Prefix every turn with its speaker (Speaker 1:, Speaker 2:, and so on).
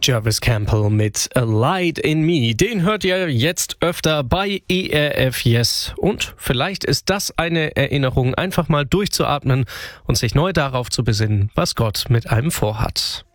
Speaker 1: Jervis Campbell mit A Light in Me. Den hört ihr jetzt öfter bei ERF Yes. Und vielleicht ist das eine Erinnerung, einfach mal durchzuatmen und sich neu darauf zu besinnen, was Gott mit einem vorhat.